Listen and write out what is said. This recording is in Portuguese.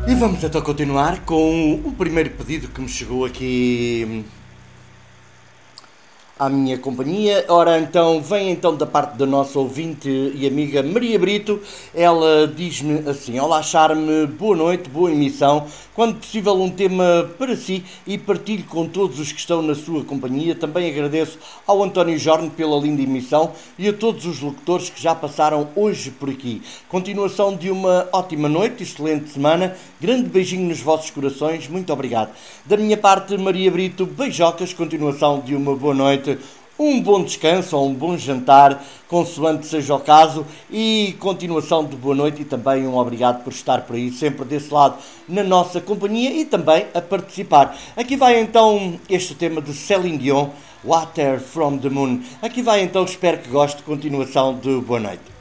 E vamos então continuar com o primeiro pedido que me chegou aqui à minha companhia. Ora, então, vem então da parte da nossa ouvinte e amiga Maria Brito. Ela diz-me assim: olá, Charme, boa noite, boa emissão. Quando possível, um tema para si e partilho com todos os que estão na sua companhia. Também agradeço ao António Jorge pela linda emissão e a todos os locutores que já passaram hoje por aqui. Continuação de uma ótima noite, excelente semana. Grande beijinho nos vossos corações, muito obrigado. Da minha parte, Maria Brito, beijocas, continuação de uma boa noite, um bom descanso ou um bom jantar, consoante seja o caso, e continuação de boa noite e também um obrigado por estar por aí, sempre desse lado, na nossa companhia e também a participar. Aqui vai então este tema de Céline Dion, Water from the Moon. Aqui vai então, espero que goste, continuação de boa noite.